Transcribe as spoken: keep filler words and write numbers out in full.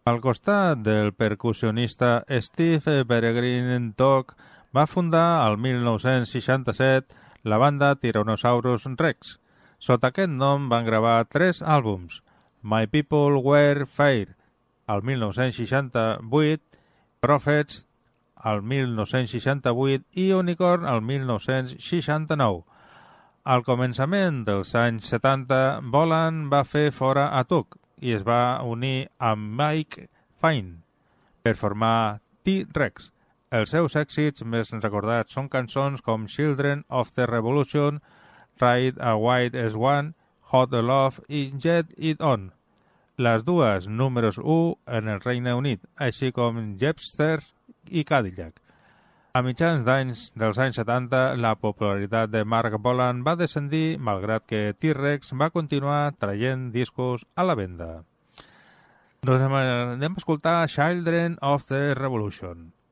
Al costat del percussionista Steve Peregrine Toc va fundar el mil nou-cents seixanta-set la banda Tyrannosaurus Rex. Sota aquest nom van gravar tres àlbums: My People Were Fair, al mil nou-cents seixanta-vuit, Prophets, al mil nou-cents seixanta-vuit i Unicorn, al mil nou-cents seixanta-nou. Al començament dels anys setanta, Bolan va fer fora a Took i es va unir amb Mike Fine per formar T-Rex. Els seus èxits més recordats són cançons com Children of the Revolution, Ride a White Swan, Hot Love i Get It On. Les dues números u en el Regne Unit, així com Jepsters i Cadillac. A mitjans d'anys dels anys setanta, la popularitat de Marc Bolan va descendir, malgrat que T-Rex va continuar traient discos a la venda. Doncs anem a escoltar Children of the Revolution.